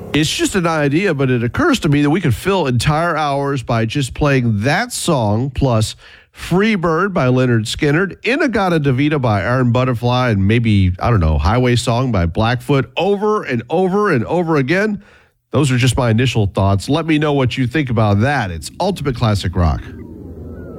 It's just an idea, but it occurs to me that we could fill entire hours by just playing that song plus Freebird by Leonard Skinner, In-A-Gadda-Da-Vida by Iron Butterfly, and maybe, I don't know, Highway Song by Blackfoot over and over and over again. Those are just my initial thoughts. Let me know what you think about that. It's Ultimate Classic Rock.